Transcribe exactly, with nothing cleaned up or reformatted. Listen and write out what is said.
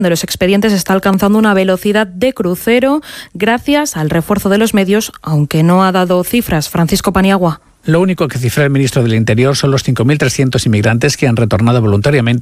de los expedientes está alcanzando una velocidad de crucero gracias al refuerzo de los medios, aunque no ha dado cifras. Francisco Paniagua. Lo único que cifra el ministro del Interior son los cinco mil trescientos inmigrantes que han retornado voluntariamente